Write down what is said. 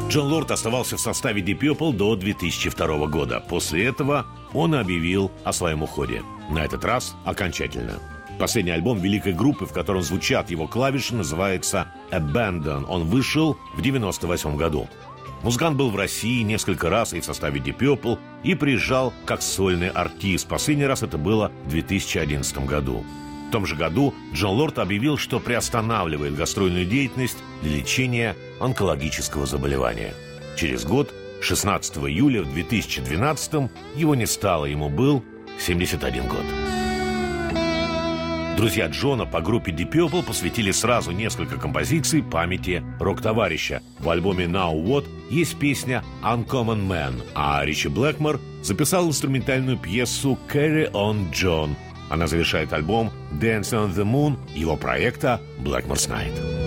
Джон Лорд оставался в составе Deep Purple до 2002 года. После этого он объявил о своем уходе. На этот раз окончательно. Последний альбом великой группы, в котором звучат его клавиши, называется «Abandon». Он вышел в 1998 году. Музыкант был в России несколько раз и в составе Deep Purple, и приезжал как сольный артист. Последний раз это было в 2011 году. В том же году Джон Лорд объявил, что приостанавливает гастрольную деятельность для лечения онкологического заболевания. Через год, 16 июля в 2012, его не стало, ему был 71 год. Друзья Джона по группе Deep Purple посвятили сразу несколько композиций памяти рок-товарища. В альбоме Now What есть песня Uncommon Man, а Ричи Блэкмор записал инструментальную пьесу Carry On John. Она завершает альбом Dance on the Moon его проекта Blackmore's Night.